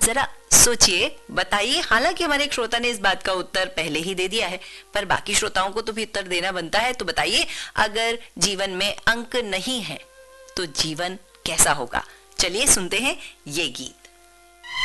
जरा सोचिए, बताइए। हालांकि हमारे एक श्रोता ने इस बात का उत्तर पहले ही दे दिया है, पर बाकी श्रोताओं को तो भी उत्तर देना बनता है। तो बताइए, अगर जीवन में अंक नहीं है तो जीवन कैसा होगा? चलिए सुनते हैं ये गीत।